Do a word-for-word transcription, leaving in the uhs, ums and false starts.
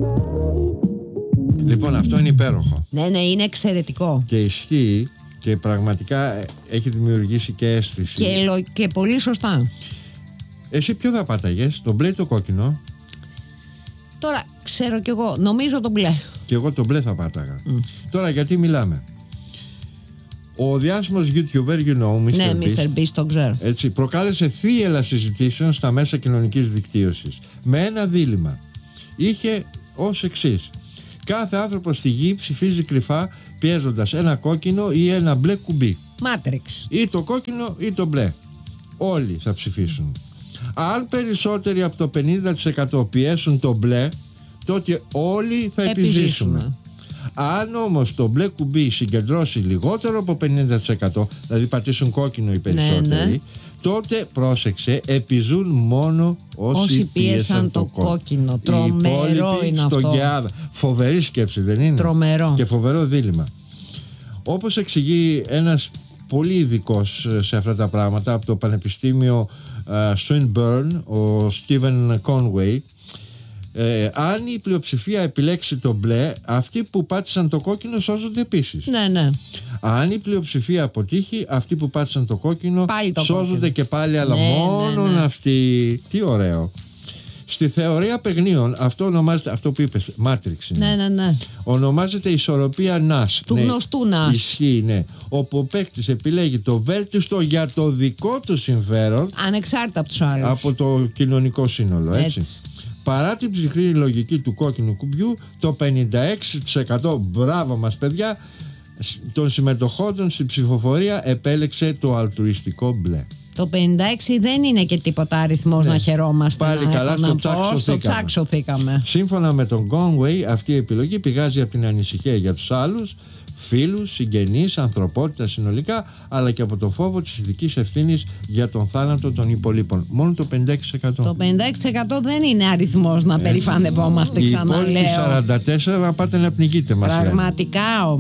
Λοιπόν, αυτό είναι υπέροχο. Ναι, ναι, είναι εξαιρετικό. Και ισχύει και πραγματικά έχει δημιουργήσει και αίσθηση. Και, λο... και πολύ σωστά. Εσύ ποιο θα πάταγες, το μπλε ή το κόκκινο? Τώρα ξέρω κι εγώ, νομίζω το μπλε. Και εγώ το μπλε θα πάταγα. Mm. Τώρα γιατί μιλάμε? Ο διάσημος YouTuber, you know, μίστερ Ναι, μίστερ Beast, το ξέρω. Έτσι, προκάλεσε θύελλα συζητήσεων στα μέσα κοινωνικής δικτύωσης με ένα δίλημμα. Είχε ως εξής: κάθε άνθρωπος στη γη ψηφίζει κρυφά πιέζοντας ένα κόκκινο ή ένα μπλε κουμπί. Matrix. Ή το κόκκινο ή το μπλε. Όλοι θα ψηφίσουν. Αν περισσότεροι από το πενήντα τοις εκατό πιέσουν το μπλε, τότε όλοι θα επιζήσουμε. επιζήσουμε. Αν όμως το μπλε κουμπί συγκεντρώσει λιγότερο από πενήντα τοις εκατό, δηλαδή πατήσουν κόκκινο οι περισσότεροι, ναι, ναι, τότε πρόσεξε, επιζούν μόνο όσοι, όσοι πίεσαν το κόκκινο. Τρομερό είναι αυτό. Στον Κεάδα. Φοβερή σκέψη, δεν είναι? Τρομερό. Και φοβερό δίλημμα. Όπως εξηγεί ένας πολύ ειδικός σε αυτά τα πράγματα από το Πανεπιστήμιο uh, Swinburne, ο Stephen Conway, Ε, αν η πλειοψηφία επιλέξει το μπλε, αυτοί που πάτησαν το κόκκινο σώζονται επίσης. Ναι, ναι. Αν η πλειοψηφία αποτύχει, αυτοί που πάτησαν το κόκκινο το σώζονται κόκκινο. Και πάλι, αλλά ναι, μόνο ναι, ναι. αυτοί. Τι ωραίο. Στη θεωρία παιγνίων, αυτό ονομάζεται, αυτό που είπες, Matrix είναι. Ναι, ναι, ναι. Ονομάζεται ισορροπία Nash. Του ναι, γνωστού Nash. Ισχύει, ναι. Όπου ο παίκτης επιλέγει το βέλτιστο για το δικό του συμφέρον, ανεξάρτητα από τους άλλους, από το κοινωνικό σύνολο, έτσι. έτσι. Παρά την ψυχρή λογική του κόκκινου κουμπιού, το πενήντα έξι τοις εκατό, μπράβο μας παιδιά, των συμμετοχόντων στην ψηφοφορία επέλεξε το αλτρουιστικό μπλε. Το πενήντα έξι δεν είναι και τίποτα αριθμός, ναι, να χαιρόμαστε. Πάλι να καλά, στο τσάξο, στο τσάξο θήκαμε. Σύμφωνα με τον Conway, αυτή η επιλογή πηγάζει από την ανησυχία για τους άλλους, φίλους, συγγενείς, ανθρωπότητα συνολικά, αλλά και από το φόβο της ηθικής ευθύνης για τον θάνατο των υπολείπων. Μόνο το πενήντα έξι τοις εκατό. Το πενήντα έξι τοις εκατό δεν είναι αριθμός να περηφανευόμαστε, ξαναλέω. Οι υπόλοιποι σαράντα τέσσερα τοις εκατό να πάτε να πνιγείτε μας. Πραγματικά όμως.